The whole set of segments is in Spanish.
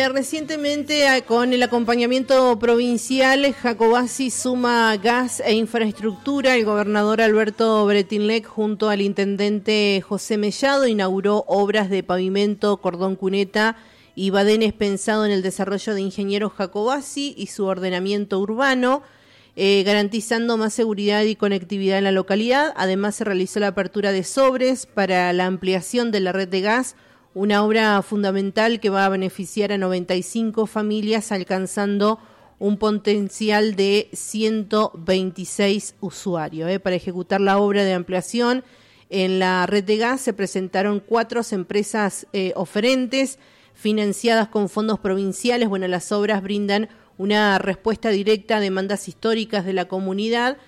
Recientemente, con el acompañamiento provincial, Jacobasi suma gas e infraestructura. El gobernador Alberto Bretilnec, junto al intendente José Mellado, inauguró obras de pavimento, cordón cuneta y badenes pensado en el desarrollo de Ingenieros Jacobasi y su ordenamiento urbano, garantizando más seguridad y conectividad en la localidad. Además, se realizó la apertura de sobres para la ampliación de la red de gas, una obra fundamental que va a beneficiar a 95 familias, alcanzando un potencial de 126 usuarios. Para ejecutar la obra de ampliación en la red de gas se presentaron 4 empresas oferentes financiadas con fondos provinciales. Bueno, las obras brindan una respuesta directa a demandas históricas de la comunidad,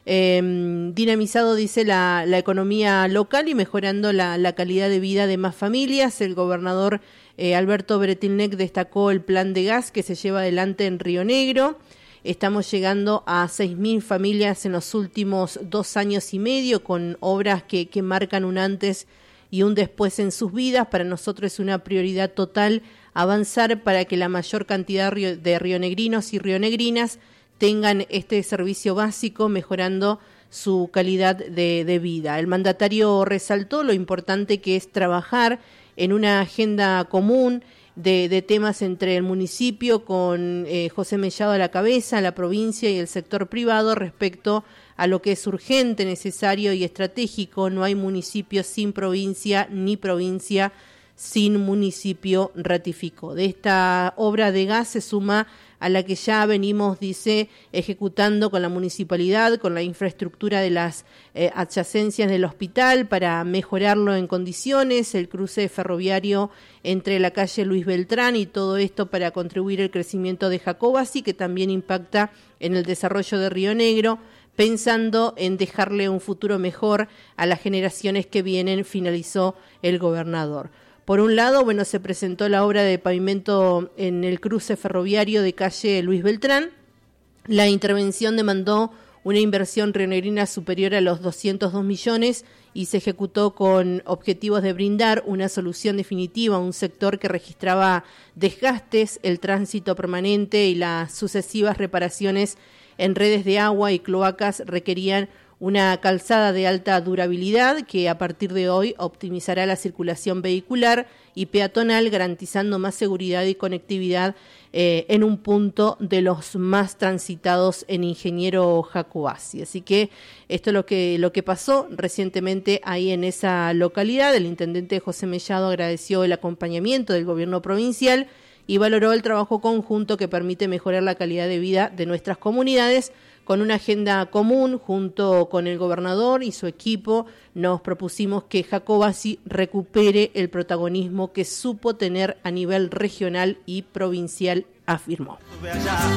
dinamizado, dice, la economía local y mejorando la calidad de vida de más familias. El gobernador Alberto Bretilnec destacó el plan de gas que se lleva adelante en Río Negro. Estamos llegando a 6.000 familias en los últimos 2 años y medio, con obras que marcan un antes y un después en sus vidas. Para nosotros es una prioridad total avanzar para que la mayor cantidad de rionegrinos y rionegrinas tengan este servicio básico, mejorando su calidad de vida. El mandatario resaltó lo importante que es trabajar en una agenda común de temas entre el municipio, con José Mellado a la cabeza, la provincia y el sector privado, respecto a lo que es urgente, necesario y estratégico. No hay municipio sin provincia, ni provincia sin municipio, ratificó. De esta obra de gas se suma a la que ya venimos, dice, ejecutando con la municipalidad, con la infraestructura de las adyacencias del hospital para mejorarlo en condiciones, el cruce ferroviario entre la calle Luis Beltrán, y todo esto para contribuir al crecimiento de Jacobasi, que también impacta en el desarrollo de Río Negro, pensando en dejarle un futuro mejor a las generaciones que vienen, finalizó el gobernador. Por un lado, bueno, se presentó la obra de pavimento en el cruce ferroviario de calle Luis Beltrán. La intervención demandó una inversión rionegrina superior a los 202 millones y se ejecutó con objetivos de brindar una solución definitiva a un sector que registraba desgastes, el tránsito permanente y las sucesivas reparaciones en redes de agua y cloacas requerían una calzada de alta durabilidad que a partir de hoy optimizará la circulación vehicular y peatonal, garantizando más seguridad y conectividad en un punto de los más transitados en Ingeniero Jacobasi. Así que esto es lo que pasó recientemente ahí en esa localidad. El intendente José Mellado agradeció el acompañamiento del gobierno provincial y valoró el trabajo conjunto que permite mejorar la calidad de vida de nuestras comunidades. Con una agenda común, junto con el gobernador y su equipo, nos propusimos que Jacobasi recupere el protagonismo que supo tener a nivel regional y provincial, afirmó.